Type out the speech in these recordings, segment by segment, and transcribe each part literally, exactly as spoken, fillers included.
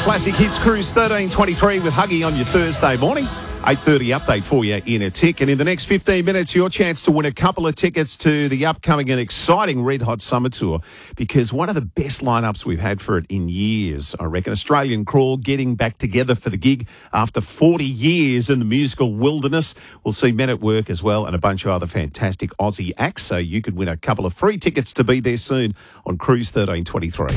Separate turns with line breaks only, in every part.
Classic Hits Cruise thirteen twenty-three with Huggy on your Thursday morning. eight thirty update for you in a tick. And in the next fifteen minutes, your chance to win a couple of tickets to the upcoming and exciting Red Hot Summer Tour, because one of the best lineups we've had for it in years, I reckon. Australian Crawl getting back together for the gig after forty years in the musical wilderness. We'll see Men at Work as well, and a bunch of other fantastic Aussie acts. So you could win a couple of free tickets to be there soon on Cruise thirteen twenty-three.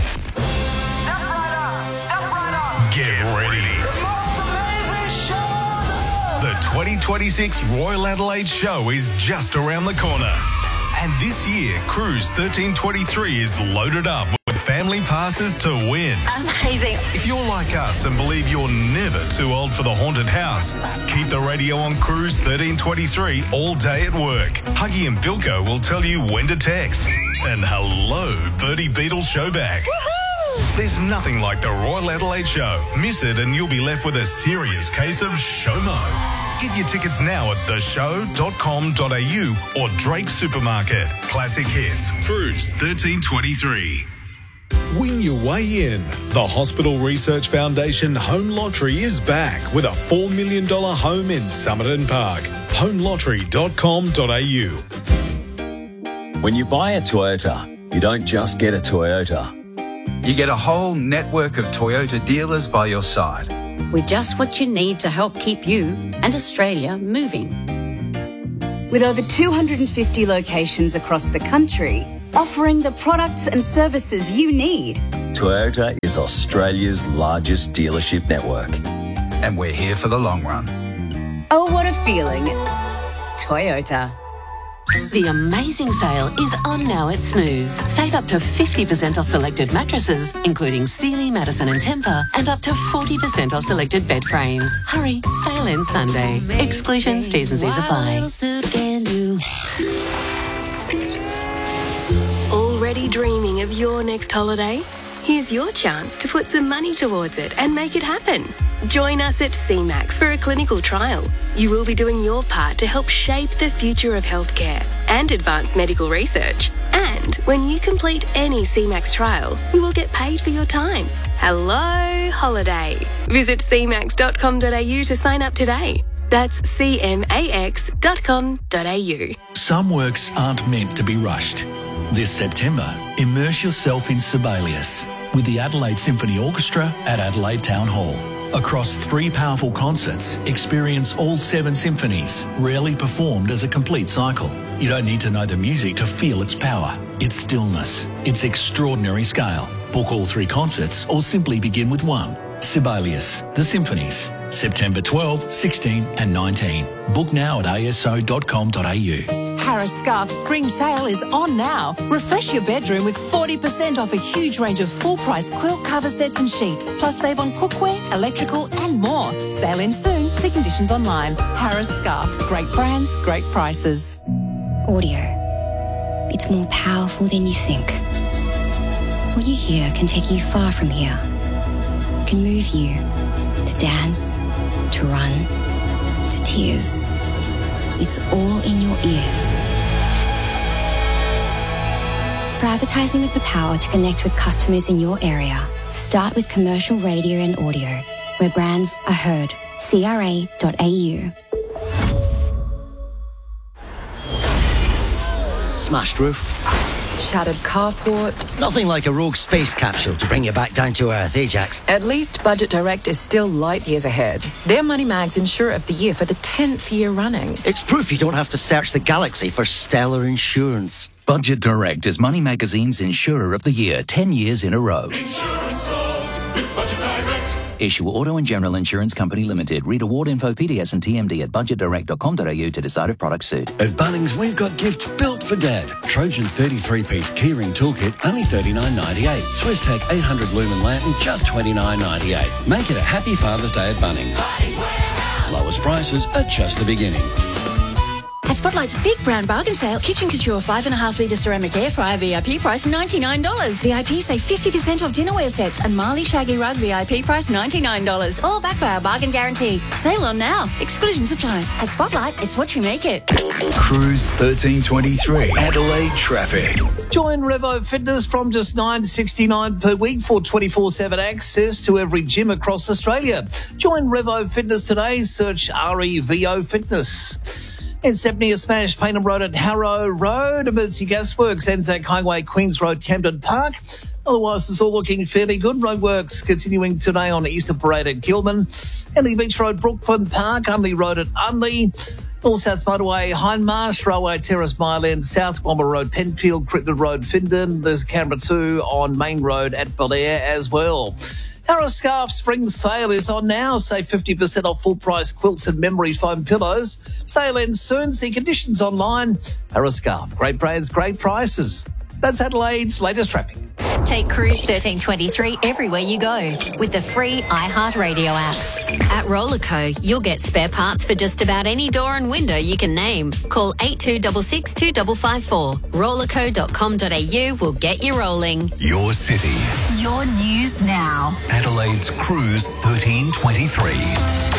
Get ready.
The most amazing show.
The twenty twenty-six Royal Adelaide Show is just around the corner. And this year, Cruise thirteen twenty-three is loaded up with family passes to win.
Amazing.
If you're like us and believe you're never too old for the haunted house, keep the radio on Cruise thirteen twenty-three all day at work. Huggy and Bilko will tell you when to text. And hello, Birdie Beetle Showback. There's nothing like the Royal Adelaide Show. Miss it and you'll be left with a serious case of SHOMO. Get your tickets now at the show dot com dot a u or Drake Supermarket. Classic Hits, Cruise thirteen twenty-three. Win your way in. The Hospital Research Foundation Home Lottery is back with a four million dollars home in Somerton Park. home lottery dot com dot a u.
When you buy a Toyota, you don't just get a Toyota.
You get a whole network of Toyota dealers by your side.
With just what you need to help keep you and Australia moving.
With over two hundred fifty locations across the country, offering the products and services you need.
Toyota is Australia's largest dealership network.
And we're here for the long run.
Oh, what a feeling. Toyota.
The amazing sale is on now at Snooze. Save up to fifty percent off selected mattresses, including Sealy, Madison and Tempur, and up to forty percent off selected bed frames. Hurry, sale ends Sunday. Exclusions, T's and C's apply.
Already dreaming of your next holiday? Here's your chance to put some money towards it and make it happen. Join us at C MAX for a clinical trial. You will be doing your part to help shape the future of healthcare and advanced medical research. And when you complete any C MAX trial, you will get paid for your time. Hello, holiday. Visit c max dot com dot a u to sign up today. That's c max dot com dot a u.
Some works aren't meant to be rushed. This September, immerse yourself in Sibelius with the Adelaide Symphony Orchestra at Adelaide Town Hall. Across three powerful concerts, experience all seven symphonies, rarely performed as a complete cycle. You don't need to know the music to feel its power, its stillness, its extraordinary scale. Book all three concerts or simply begin with one. Sibelius, The Symphonies, September twelfth, sixteenth and nineteenth. Book now at a s o dot com dot a u.
Harris Scarf Spring Sale is on now. Refresh your bedroom with forty percent off a huge range of full-price quilt cover sets and sheets. Plus save on cookware, electrical and more. Sale ends soon. See conditions online. Harris Scarf. Great brands, great prices.
Audio. It's more powerful than you think. What you hear can take you far from here. It can move you to dance, to run, to tears. It's all in your ears. For advertising with the power to connect with customers in your area, start with commercial radio and audio, where brands are heard. c r a dot a u.
Smashed roof.
Shattered carport.
Nothing like a rogue space capsule to bring you back down to earth, Ajax.
At least Budget Direct is still light years ahead. They're Money Mag's Insurer of the Year for the tenth year running.
It's proof you don't have to search the galaxy for stellar insurance.
Budget Direct is Money Magazine's Insurer of the Year ten years in a row.
Insurance solved with Budget Direct.
Issue Auto and General Insurance Company Limited. Read award info, P D S and T M D at budget direct dot com dot a u to decide if products suit.
At Bunnings, we've got gifts built for Dad. Trojan thirty-three piece keyring toolkit, only thirty-nine ninety-eight. Swisstech eight hundred lumen lantern, just twenty-nine ninety-eight. Make it a happy Father's Day at Bunnings. Lowest prices are just the beginning.
At Spotlight's big brown bargain sale, Kitchen Couture five point five litre ceramic air fryer V I P price ninety-nine dollars. V I P save fifty percent off dinnerware sets and Marley Shaggy Rug V I P price ninety-nine dollars. All backed by our bargain guarantee. Sale on now. Exclusions apply. At Spotlight, it's what you make it.
Cruise thirteen twenty-three. Adelaide traffic.
Join Revo Fitness from just nine dollars sixty-nine per week for twenty-four seven access to every gym across Australia. Join Revo Fitness today. Search R E V O Fitness. In Stepney, a smashed Paynham Road at Harrow Road. Emergency Gasworks, Anzac Highway, Queens Road, Camden Park. Otherwise, it's all looking fairly good. Roadworks continuing today on Easter Parade at Gilman. Henley Beach Road, Brooklyn Park. Unley Road at Unley. North South Motorway, Hindmarsh, Railway Terrace, Mile End, South Womber Road, Penfield, Crittenden Road, Findon. There's Canberra two on Main Road at Belair as well. Harris Scarf Spring Sale is on now. Save fifty percent off full-price quilts and memory foam pillows. Sale ends soon. See conditions online. Harris Scarf. Great brands, great prices. That's Adelaide's latest traffic.
Take Cruise thirteen twenty-three everywhere you go with the free iHeartRadio app.
At Rollerco, you'll get spare parts for just about any door and window you can name. Call eight two six six, two five five four. rollerco dot com dot a u will get you rolling.
Your city.
Your news now.
Adelaide's Cruise thirteen twenty-three.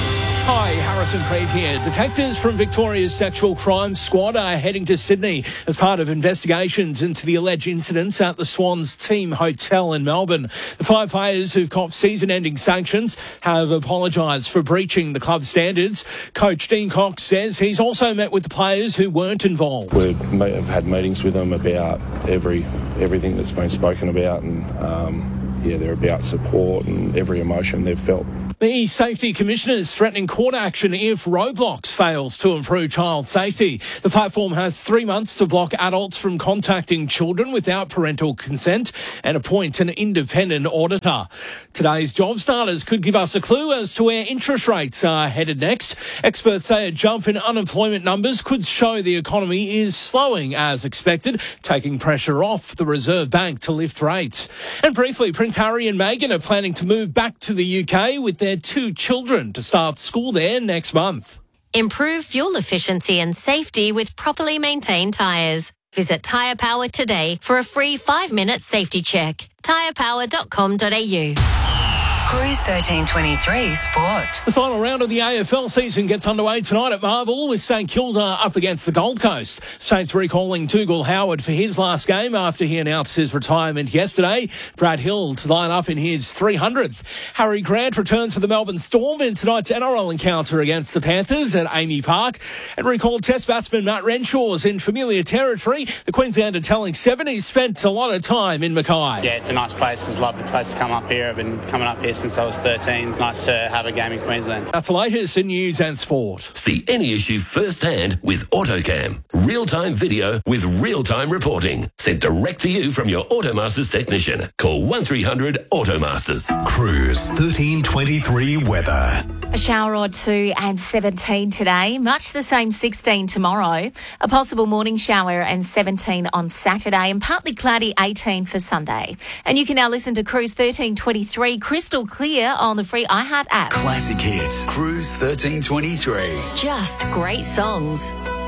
Hi, Harrison Creed here. Detectives from Victoria's Sexual Crime Squad are heading to Sydney as part of investigations into the alleged incidents at the Swans Team Hotel in Melbourne. The five players who've copped season-ending sanctions have apologised for breaching the club standards. Coach Dean Cox says he's also met with the players who weren't involved.
We have had meetings with them about every everything that's been spoken about, and um, yeah, they're about support and every emotion they've felt.
The Safety Commissioners threatening court action if Roblox fails to improve child safety. The platform has three months to block adults from contacting children without parental consent and appoint an independent auditor. Today's job starters could give us a clue as to where interest rates are headed next. Experts say a jump in unemployment numbers could show the economy is slowing as expected, taking pressure off the Reserve Bank to lift rates. And briefly, Prince Harry and Meghan are planning to move back to the U K with their two children to start school there next month.
Improve fuel efficiency and safety with properly maintained tyres. Visit Tyre Power today for a free five-minute safety check. tyre power dot com dot a u.
Cruise thirteen twenty-three Sport.
The final round of the A F L season gets underway tonight at Marvel with St Kilda up against the Gold Coast. Saints recalling Dougal Howard for his last game after he announced his retirement yesterday. Brad Hill to line up in his three hundredth. Harry Grant returns for the Melbourne Storm in tonight's N R L encounter against the Panthers at Amy Park. And recall Test batsman Matt Renshaw's in familiar territory. The Queenslander telling Seven he's spent a lot of time in Mackay.
Yeah, it's a nice place. It's a lovely place to come up here. I've been coming up here since I was thirteen. It's nice to have a game in Queensland.
That's the latest in news and sport.
See any issue firsthand with AutoCam. Real-time video with real-time reporting. Sent direct to you from your Automasters technician. Call one three hundred Automasters.
Cruise thirteen twenty-three weather.
A shower or two and seventeen today. Much the same sixteen tomorrow. A possible morning shower and seventeen on Saturday and partly cloudy eighteen for Sunday. And you can now listen to Cruise thirteen twenty-three crystal clear on the free iHeart app.
Classic hits. Cruise thirteen twenty-three.
Just great songs.